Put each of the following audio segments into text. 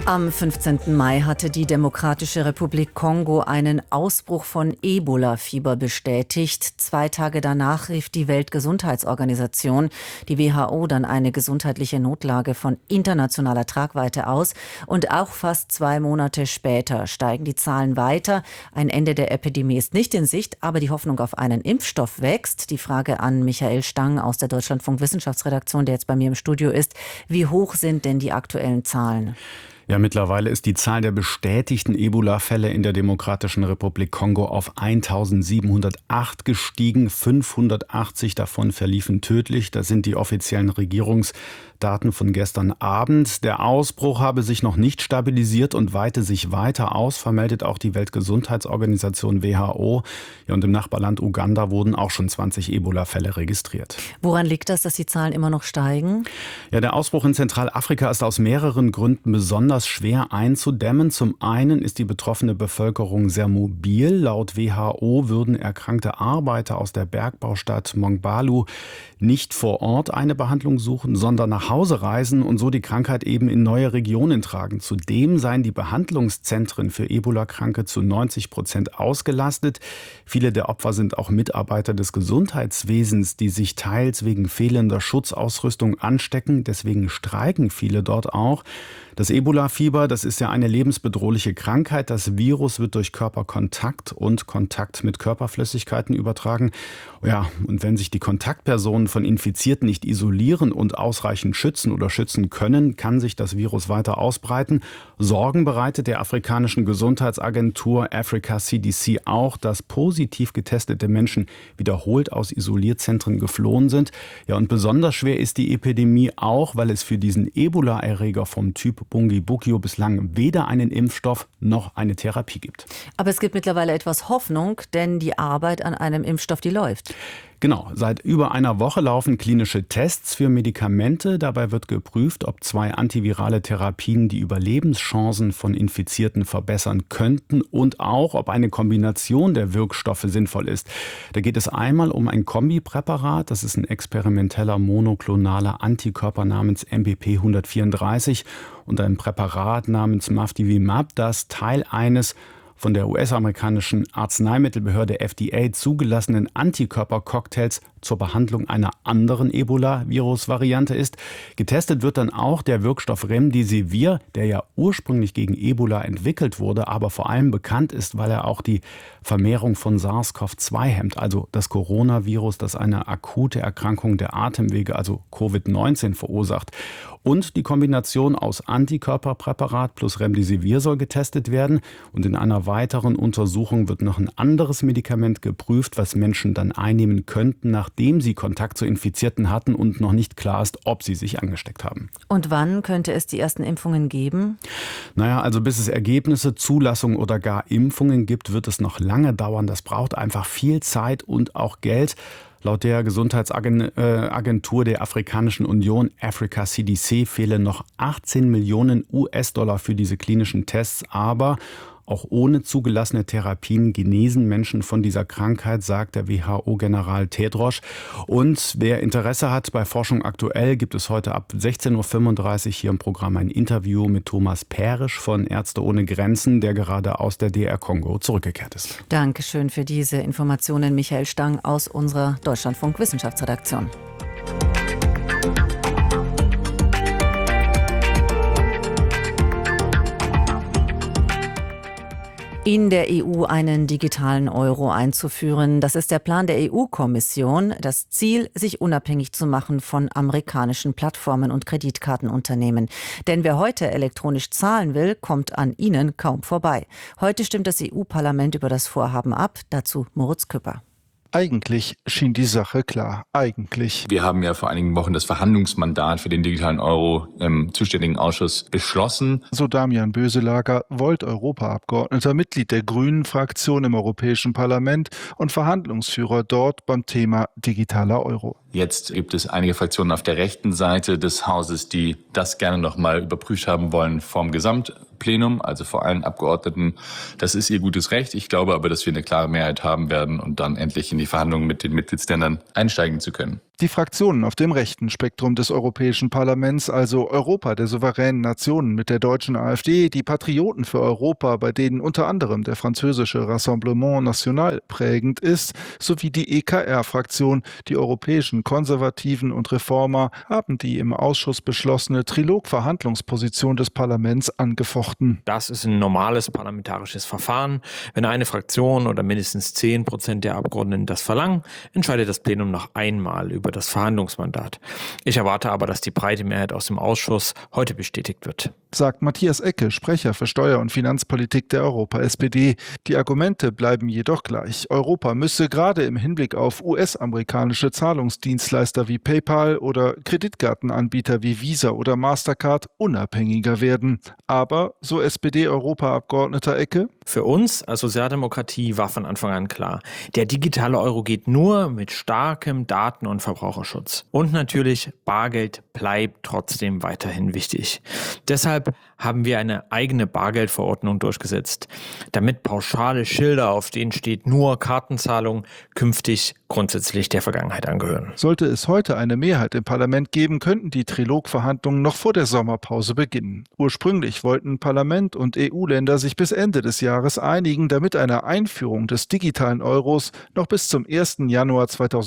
Am 15. Mai hatte die Demokratische Republik Kongo einen Ausbruch von Ebola-Fieber bestätigt. 2 Tage danach rief die Weltgesundheitsorganisation, die WHO, dann eine gesundheitliche Notlage von internationaler Tragweite aus. Und auch fast 2 Monate später steigen die Zahlen weiter. Ein Ende der Epidemie ist nicht in Sicht, aber die Hoffnung auf einen Impfstoff wächst. Die Frage an Michael Stang aus der Deutschlandfunk Wissenschaftsredaktion, der jetzt bei mir im Studio ist. Wie hoch sind denn die aktuellen Zahlen? Ja, mittlerweile ist die Zahl der bestätigten Ebola-Fälle in der Demokratischen Republik Kongo auf 1708 gestiegen. 580 davon verliefen tödlich. Das sind die offiziellen Regierungsdaten von gestern Abend. Der Ausbruch habe sich noch nicht stabilisiert und weite sich weiter aus, vermeldet auch die Weltgesundheitsorganisation WHO. Ja, und im Nachbarland Uganda wurden auch schon 20 Ebola-Fälle registriert. Woran liegt das, dass die Zahlen immer noch steigen? Ja, der Ausbruch in Zentralafrika ist aus mehreren Gründen besonders schwer einzudämmen. Zum einen ist die betroffene Bevölkerung sehr mobil. Laut WHO würden erkrankte Arbeiter aus der Bergbaustadt Mongbalu nicht vor Ort eine Behandlung suchen, sondern nach Hause reisen und so die Krankheit eben in neue Regionen tragen. Zudem seien die Behandlungszentren für Ebola-Kranke zu 90% ausgelastet. Viele der Opfer sind auch Mitarbeiter des Gesundheitswesens, die sich teils wegen fehlender Schutzausrüstung anstecken. Deswegen streiken viele dort auch. Das Ebola-Fieber, das ist ja eine lebensbedrohliche Krankheit. Das Virus wird durch Körperkontakt und Kontakt mit Körperflüssigkeiten übertragen. Ja, und wenn sich die Kontaktpersonen von Infizierten nicht isolieren und ausreichend schützen oder schützen können, kann sich das Virus weiter ausbreiten. Sorgen bereitet der afrikanischen Gesundheitsagentur Africa CDC auch, dass positiv getestete Menschen wiederholt aus Isolierzentren geflohen sind. Ja, und besonders schwer ist die Epidemie auch, weil es für diesen Ebola-Erreger vom Typ Bundibugyo bislang weder einen Impfstoff noch eine Therapie gibt. Aber es gibt mittlerweile etwas Hoffnung, denn die Arbeit an einem Impfstoff, die läuft. Genau, seit über einer Woche laufen klinische Tests für Medikamente. Dabei wird geprüft, ob 2 antivirale Therapien die Überlebenschancen von Infizierten verbessern könnten und auch, ob eine Kombination der Wirkstoffe sinnvoll ist. Da geht es einmal um ein Kombipräparat, das ist ein experimenteller monoklonaler Antikörper namens MBP 134 und ein Präparat namens Maftivimab, das Teil eines von der US-amerikanischen Arzneimittelbehörde FDA zugelassenen Antikörpercocktails zur Behandlung einer anderen Ebola-Virus-Variante ist. Getestet wird dann auch der Wirkstoff Remdesivir, der ja ursprünglich gegen Ebola entwickelt wurde, aber vor allem bekannt ist, weil er auch die Vermehrung von SARS-CoV-2 hemmt, also das Coronavirus, das eine akute Erkrankung der Atemwege, also Covid-19 verursacht. Und die Kombination aus Antikörperpräparat plus Remdesivir soll getestet werden. Und in einer weiteren Untersuchung wird noch ein anderes Medikament geprüft, was Menschen dann einnehmen könnten, nachdem sie Kontakt zu Infizierten hatten und noch nicht klar ist, ob sie sich angesteckt haben. Und wann könnte es die ersten Impfungen geben? Naja, also bis es Ergebnisse, Zulassung oder gar Impfungen gibt, wird es noch lange dauern. Das braucht einfach viel Zeit und auch Geld. Laut der Gesundheitsagentur der Afrikanischen Union, Africa CDC, fehlen noch 18 Millionen US-Dollar für diese klinischen Tests. Aber auch ohne zugelassene Therapien genesen Menschen von dieser Krankheit, sagt der WHO-General Tedros. Und wer Interesse hat bei Forschung aktuell, gibt es heute ab 16.35 Uhr hier im Programm ein Interview mit Thomas Perisch von Ärzte ohne Grenzen, der gerade aus der DR Kongo zurückgekehrt ist. Dankeschön für diese Informationen, Michael Stang aus unserer Deutschlandfunk Wissenschaftsredaktion. In der EU einen digitalen Euro einzuführen. Das ist der Plan der EU-Kommission. Das Ziel, sich unabhängig zu machen von amerikanischen Plattformen und Kreditkartenunternehmen. Denn wer heute elektronisch zahlen will, kommt an ihnen kaum vorbei. Heute stimmt das EU-Parlament über das Vorhaben ab. Dazu Moritz Küpper. Eigentlich schien die Sache klar. Eigentlich. Wir haben ja vor einigen Wochen das Verhandlungsmandat für den digitalen Euro im zuständigen Ausschuss beschlossen. So Damian Böselager, Volt-Europaabgeordneter, Mitglied der Grünen-Fraktion im Europäischen Parlament und Verhandlungsführer dort beim Thema digitaler Euro. Jetzt gibt es einige Fraktionen auf der rechten Seite des Hauses, die das gerne noch mal überprüft haben wollen vom Gesamtplenum, also vor allen Abgeordneten. Das ist ihr gutes Recht. Ich glaube aber, dass wir eine klare Mehrheit haben werden und dann endlich in die Verhandlungen mit den Mitgliedsländern einsteigen zu können. Die Fraktionen auf dem rechten Spektrum des Europäischen Parlaments, also Europa der souveränen Nationen mit der deutschen AfD, die Patrioten für Europa, bei denen unter anderem der französische Rassemblement National prägend ist, sowie die EKR-Fraktion, die europäischen Konservativen und Reformer, haben die im Ausschuss beschlossene Trilog-Verhandlungsposition des Parlaments angefochten. Das ist ein normales parlamentarisches Verfahren. Wenn eine Fraktion oder mindestens 10% der Abgeordneten das verlangen, entscheidet das Plenum noch einmal über das Verhandlungsmandat. Ich erwarte aber, dass die breite Mehrheit aus dem Ausschuss heute bestätigt wird. Sagt Matthias Ecke, Sprecher für Steuer- und Finanzpolitik der Europa-SPD. Die Argumente bleiben jedoch gleich. Europa müsse gerade im Hinblick auf US-amerikanische Zahlungsdienstleister wie PayPal oder Kreditkartenanbieter wie Visa oder Mastercard unabhängiger werden. Aber, so SPD-Europaabgeordneter Ecke, für uns als Sozialdemokratie war von Anfang an klar, der digitale Euro geht nur mit starkem Daten- und Verbraucherschutz. Und natürlich, Bargeld bleibt trotzdem weiterhin wichtig. Deshalb haben wir eine eigene Bargeldverordnung durchgesetzt, damit pauschale Schilder, auf denen steht nur Kartenzahlung, künftig grundsätzlich der Vergangenheit angehören. Sollte es heute eine Mehrheit im Parlament geben, könnten die Trilogverhandlungen noch vor der Sommerpause beginnen. Ursprünglich wollten Parlament und EU-Länder sich bis Ende des Jahres einigen, damit eine Einführung des digitalen Euros noch bis zum 1. Januar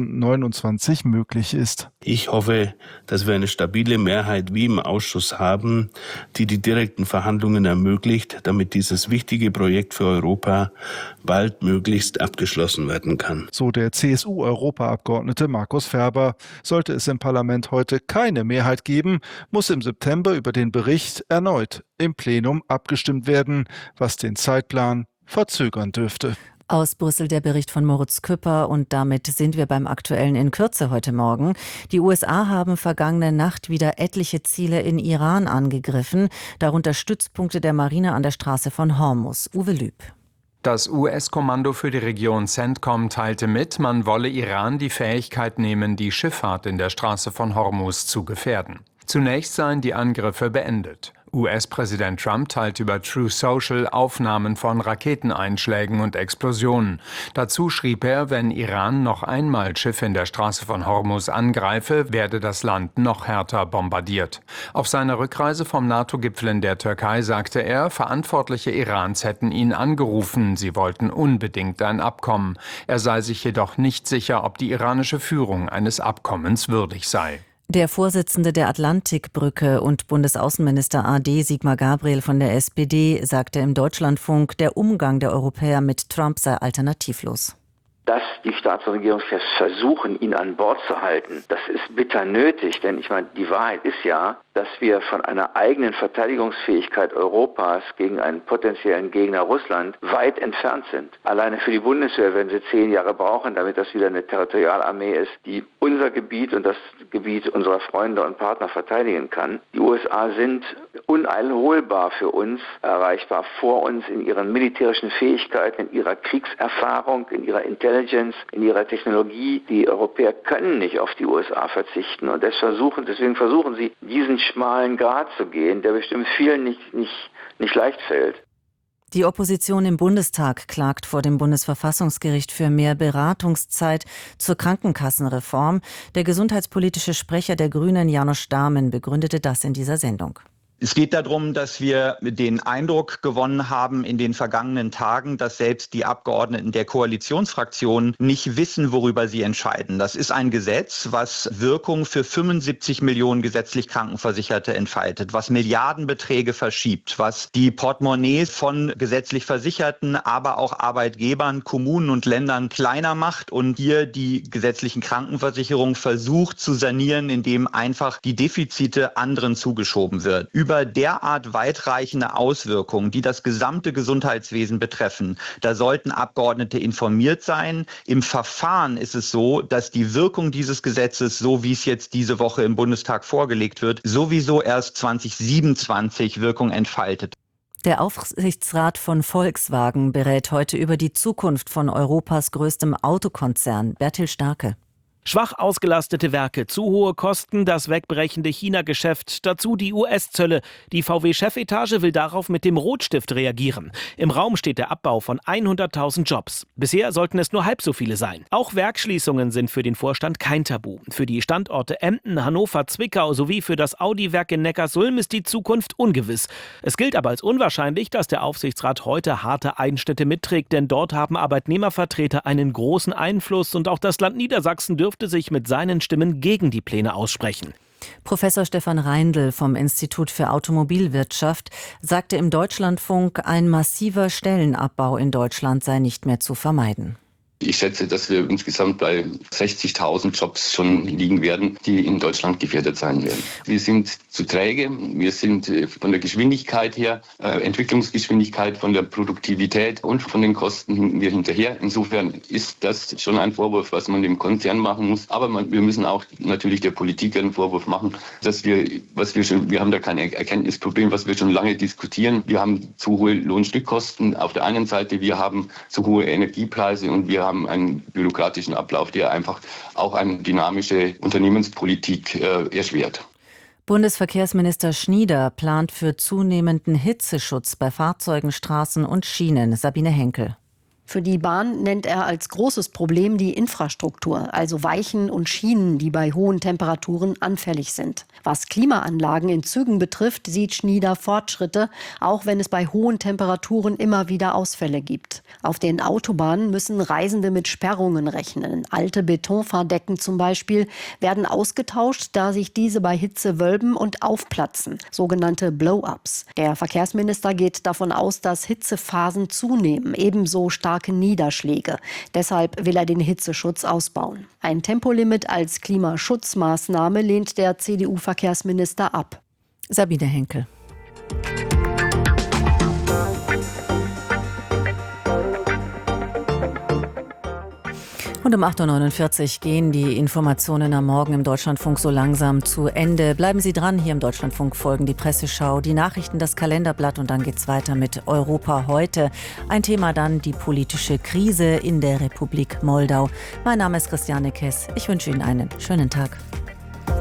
2029 möglich ist. Ich hoffe, dass wir eine stabile Mehrheit wie im Ausschuss haben, die direkten Verhandlungen ermöglicht, damit dieses wichtige Projekt für Europa baldmöglichst abgeschlossen werden kann. So der CSU-Europaabgeordnete Markus Ferber. Sollte es im Parlament heute keine Mehrheit geben, muss im September über den Bericht erneut im Plenum abgestimmt werden, was den Zeitplan verzögern dürfte. Aus Brüssel der Bericht von Moritz Küpper und damit sind wir beim Aktuellen in Kürze heute Morgen. Die USA haben vergangene Nacht wieder etliche Ziele in Iran angegriffen, darunter Stützpunkte der Marine an der Straße von Hormuz. Uwe Lüb. Das US-Kommando für die Region CENTCOM teilte mit, man wolle Iran die Fähigkeit nehmen, die Schifffahrt in der Straße von Hormuz zu gefährden. Zunächst seien die Angriffe beendet. US-Präsident Trump teilte über Truth Social Aufnahmen von Raketeneinschlägen und Explosionen. Dazu schrieb er, wenn Iran noch einmal Schiffe in der Straße von Hormuz angreife, werde das Land noch härter bombardiert. Auf seiner Rückreise vom NATO-Gipfel in der Türkei sagte er, Verantwortliche Irans hätten ihn angerufen, sie wollten unbedingt ein Abkommen. Er sei sich jedoch nicht sicher, ob die iranische Führung eines Abkommens würdig sei. Der Vorsitzende der Atlantikbrücke und Bundesaußenminister AD Sigmar Gabriel von der SPD sagte im Deutschlandfunk, der Umgang der Europäer mit Trump sei alternativlos. Dass die Staats- und Regierungschefs versuchen, ihn an Bord zu halten, das ist bitter nötig, denn ich meine, die Wahrheit ist ja, dass wir von einer eigenen Verteidigungsfähigkeit Europas gegen einen potenziellen Gegner Russland weit entfernt sind. Alleine für die Bundeswehr werden sie 10 Jahre brauchen, damit das wieder eine Territorialarmee ist, die unser Gebiet und das Gebiet unserer Freunde und Partner verteidigen kann. Die USA sind uneinholbar für uns erreichbar, vor uns in ihren militärischen Fähigkeiten, in ihrer Kriegserfahrung, in ihrer Intelligence, in ihrer Technologie. Die Europäer können nicht auf die USA verzichten und deswegen versuchen sie, diesen schmalen Grat zu gehen, der bestimmt vielen nicht leicht fällt. Die Opposition im Bundestag klagt vor dem Bundesverfassungsgericht für mehr Beratungszeit zur Krankenkassenreform. Der gesundheitspolitische Sprecher der Grünen, János Stármen, begründete das in dieser Sendung. Es geht darum, dass wir den Eindruck gewonnen haben in den vergangenen Tagen, dass selbst die Abgeordneten der Koalitionsfraktionen nicht wissen, worüber sie entscheiden. Das ist ein Gesetz, was Wirkung für 75 Millionen gesetzlich Krankenversicherte entfaltet, was Milliardenbeträge verschiebt, was die Portemonnaies von gesetzlich Versicherten, aber auch Arbeitgebern, Kommunen und Ländern kleiner macht und hier die gesetzlichen Krankenversicherungen versucht zu sanieren, indem einfach die Defizite anderen zugeschoben wird. Über derart weitreichende Auswirkungen, die das gesamte Gesundheitswesen betreffen, da sollten Abgeordnete informiert sein. Im Verfahren ist es so, dass die Wirkung dieses Gesetzes, so wie es jetzt diese Woche im Bundestag vorgelegt wird, sowieso erst 2027 Wirkung entfaltet. Der Aufsichtsrat von Volkswagen berät heute über die Zukunft von Europas größtem Autokonzern. Bertil Starke. Schwach ausgelastete Werke, zu hohe Kosten, das wegbrechende China-Geschäft, dazu die US-Zölle. Die VW-Chefetage will darauf mit dem Rotstift reagieren. Im Raum steht der Abbau von 100.000 Jobs. Bisher sollten es nur halb so viele sein. Auch Werksschließungen sind für den Vorstand kein Tabu. Für die Standorte Emden, Hannover, Zwickau sowie für das Audi-Werk in Neckarsulm ist die Zukunft ungewiss. Es gilt aber als unwahrscheinlich, dass der Aufsichtsrat heute harte Einschnitte mitträgt, denn dort haben Arbeitnehmervertreter einen großen Einfluss und auch das Land Niedersachsen dürfte sich mit seinen Stimmen gegen die Pläne aussprechen. Professor Stefan Reindl vom Institut für Automobilwirtschaft sagte im Deutschlandfunk, ein massiver Stellenabbau in Deutschland sei nicht mehr zu vermeiden. Ich schätze, dass wir insgesamt bei 60.000 Jobs schon liegen werden, die in Deutschland gefährdet sein werden. Wir sind zu träge, wir sind von der Geschwindigkeit her, Entwicklungsgeschwindigkeit, von der Produktivität und von den Kosten hinken wir hinterher. Insofern ist das schon ein Vorwurf, was man dem Konzern machen muss. Aber wir müssen auch natürlich der Politik einen Vorwurf machen, dass wir haben da kein Erkenntnisproblem, was wir schon lange diskutieren. Wir haben zu hohe Lohnstückkosten auf der einen Seite, wir haben zu hohe Energiepreise und wir haben einen bürokratischen Ablauf, der einfach auch eine dynamische Unternehmenspolitik erschwert. Bundesverkehrsminister Schnieder plant für zunehmenden Hitzeschutz bei Fahrzeugen, Straßen und Schienen. Sabine Henkel. Für die Bahn nennt er als großes Problem die Infrastruktur, also Weichen und Schienen, die bei hohen Temperaturen anfällig sind. Was Klimaanlagen in Zügen betrifft, sieht Schnieder Fortschritte, auch wenn es bei hohen Temperaturen immer wieder Ausfälle gibt. Auf den Autobahnen müssen Reisende mit Sperrungen rechnen. Alte Betonfahrdecken zum Beispiel werden ausgetauscht, da sich diese bei Hitze wölben und aufplatzen, sogenannte Blow-ups. Der Verkehrsminister geht davon aus, dass Hitzephasen zunehmen, ebenso starke Niederschläge. Deshalb will er den Hitzeschutz ausbauen. Ein Tempolimit als Klimaschutzmaßnahme lehnt der CDU-Verkehrsminister ab. Sabine Henkel. Und um 8.49 Uhr gehen die Informationen am Morgen im Deutschlandfunk so langsam zu Ende. Bleiben Sie dran, hier im Deutschlandfunk folgen die Presseschau, die Nachrichten, das Kalenderblatt und dann geht's weiter mit Europa heute. Ein Thema dann die politische Krise in der Republik Moldau. Mein Name ist Christiane Kess. Ich wünsche Ihnen einen schönen Tag.